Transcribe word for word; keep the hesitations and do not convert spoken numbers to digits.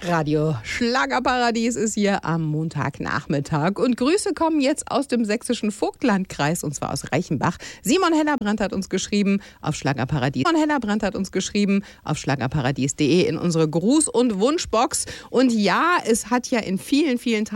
Radio Schlagerparadies ist hier am Montagnachmittag und Grüße kommen jetzt aus dem sächsischen Vogtlandkreis und zwar aus Reichenbach. Simon Hellerbrand hat uns geschrieben auf Schlagerparadies. Simon Hellerbrand hat uns geschrieben auf schlagerparadies punkt de in unsere Gruß- und Wunschbox und ja, es hat ja in vielen, vielen Teilen